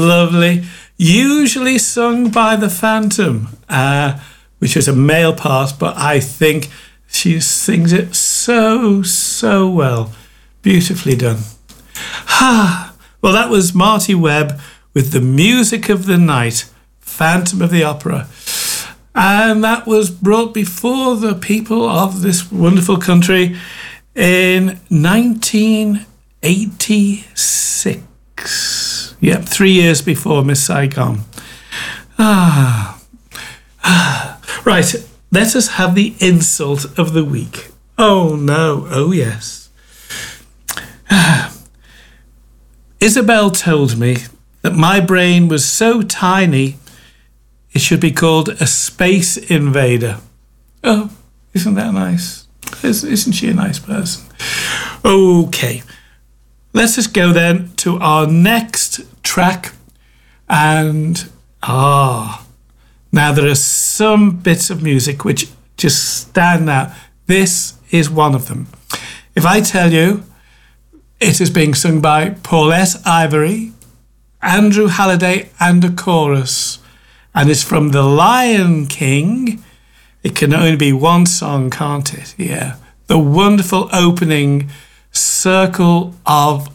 Lovely. Usually sung by the Phantom, which is a male part, but I think she sings it so well. Beautifully done. Well, that was Marty Webb with The Music of the Night, Phantom of the Opera. And that was brought before the people of this wonderful country in 1986. Yep, 3 years before Miss Saigon. Right, let us have the insult of the week. Oh no, oh yes. Isabel told me that my brain was so tiny it should be called a space invader. Oh, isn't that nice? Isn't she a nice person? Okay, let us go then to our next track. And now there are some bits of music which just stand out. This is one of them. If I tell you it is being sung by Paulette Ivory, Andrew Halliday and a chorus, and it's from The Lion King. It can only be one song, can't it? Yeah. The wonderful opening Circle of